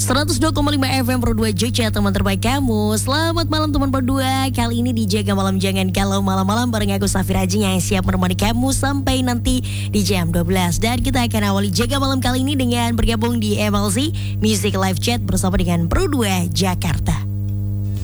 102,5 FM Pro 2 Jogja, teman terbaik kamu. Selamat malam teman Pro 2. Kali ini di Jaga Malam Jangan Galau Malam-malam bareng aku Safira Ajeng yang siap menemani kamu sampai nanti di jam 12. Dan kita akan awali Jaga Malam kali ini dengan bergabung di MLC Music Live Chat bersama dengan Pro 2 Jakarta.